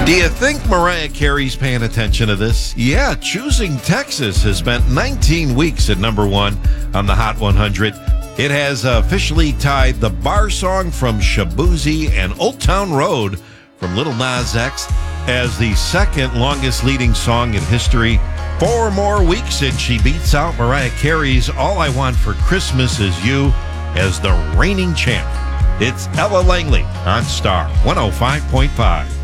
Do you think Mariah Carey's paying attention to this? Yeah, Choosing Texas has spent 19 weeks at number one on the Hot 100. It has officially tied the Bar Song from Shaboozey and Old Town Road from Lil Nas X as the second longest leading song in history. 4 more weeks and she beats out Mariah Carey's All I Want for Christmas Is You as the reigning champ. It's Ella Langley on Star 105.5.